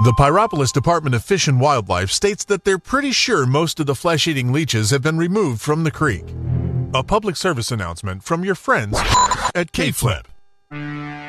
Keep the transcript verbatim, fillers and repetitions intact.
The Pyropolis Department of Fish and Wildlife states that they're pretty sure most of the flesh-eating leeches have been removed from the creek. A public service announcement from your friends at K-Flip.